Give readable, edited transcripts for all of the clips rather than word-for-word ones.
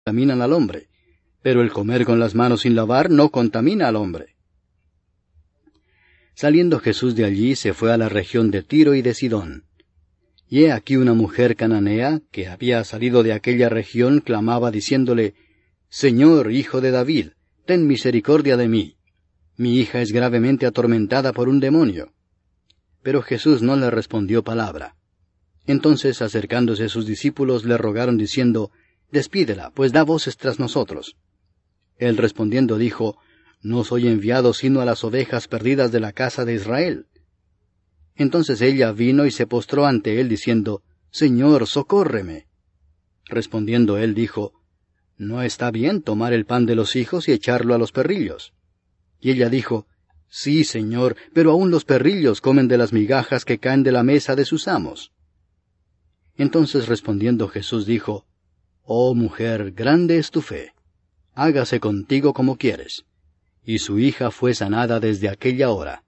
contaminan al hombre, pero el comer con las manos sin lavar no contamina al hombre. Saliendo Jesús de allí, se fue a la región de Tiro y de Sidón. Y he aquí una mujer cananea, que había salido de aquella región, clamaba diciéndole, Señor, Hijo de David, ten misericordia de mí. Mi hija es gravemente atormentada por un demonio. Pero Jesús no le respondió palabra. Entonces, acercándose sus discípulos, le rogaron diciendo, Despídela, pues da voces tras nosotros. Él respondiendo dijo, No soy enviado sino a las ovejas perdidas de la casa de Israel. Entonces ella vino y se postró ante él diciendo, Señor, socórreme. Respondiendo él dijo, No está bien tomar el pan de los hijos y echarlo a los perrillos. Y ella dijo, Sí, Señor, pero aun los perrillos comen de las migajas que caen de la mesa de sus amos. Entonces respondiendo Jesús dijo, Oh mujer, grande es tu fe. Hágase contigo como quieres. Y su hija fue sanada desde aquella hora.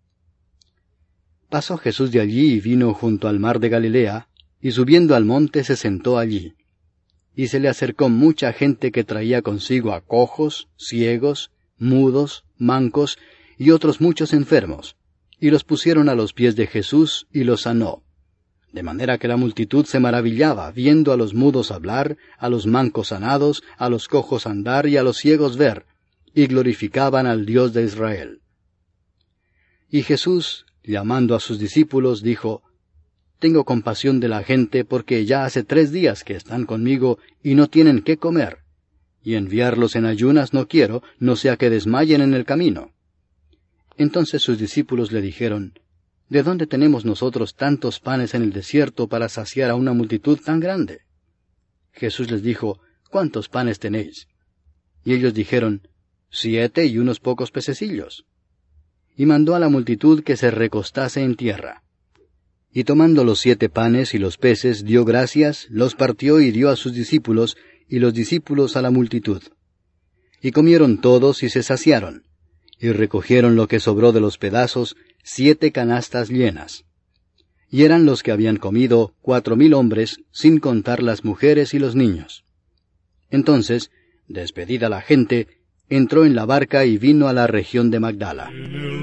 Pasó Jesús de allí y vino junto al mar de Galilea, y subiendo al monte se sentó allí. Y se le acercó mucha gente que traía consigo a cojos, ciegos, mudos, mancos, y otros muchos enfermos, y los pusieron a los pies de Jesús, y los sanó. De manera que la multitud se maravillaba, viendo a los mudos hablar, a los mancos sanados, a los cojos andar, y a los ciegos ver, y glorificaban al Dios de Israel. Y Jesús, llamando a sus discípulos, dijo, Tengo compasión de la gente, porque ya hace 3 días que están conmigo, y no tienen qué comer. Y enviarlos en ayunas no quiero, no sea que desmayen en el camino. Entonces sus discípulos le dijeron, ¿De dónde tenemos nosotros tantos panes en el desierto para saciar a una multitud tan grande? Jesús les dijo, ¿Cuántos panes tenéis? Y ellos dijeron, 7 y unos pocos pececillos. Y mandó a la multitud que se recostase en tierra. Y tomando los 7 panes y los peces, dio gracias, los partió y dio a sus discípulos, y los discípulos a la multitud. Y comieron todos y se saciaron. Y recogieron lo que sobró de los pedazos, 7 canastas llenas. Y eran los que habían comido 4,000 hombres, sin contar las mujeres y los niños. Entonces, despedida la gente, entró en la barca y vino a la región de Magdala.